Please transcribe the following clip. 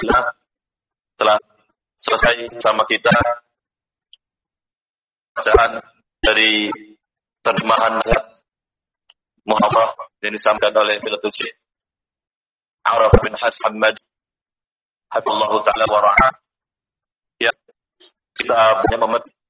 telah selesai sama kita bacaan dari terjemahan Muhammad yang disampaikan oleh Fadilatul Syekh Araf bin Hasan Mad hafizallahu taala wa ra'ah. Ya, kita banyak